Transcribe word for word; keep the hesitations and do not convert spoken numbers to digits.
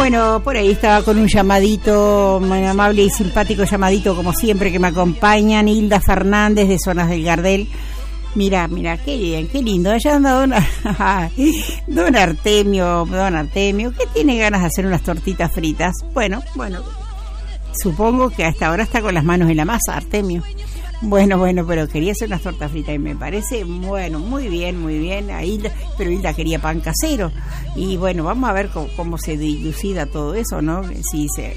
Bueno, por ahí estaba con un llamadito, un amable y simpático llamadito, como siempre, que me acompañan. Hilda Fernández, de Zonas del Gardel. Mira, mira, qué bien, qué lindo. Allá anda don, don Artemio, don Artemio, que tiene ganas de hacer unas tortitas fritas. Bueno, bueno, supongo que hasta ahora está con las manos en la masa, Artemio. Bueno, bueno, pero quería hacer unas tortas fritas y me parece, bueno, muy bien, muy bien. A Hilda, pero Hilda quería pan casero. Y bueno, vamos a ver cómo, cómo se dilucida todo eso, ¿no? Si se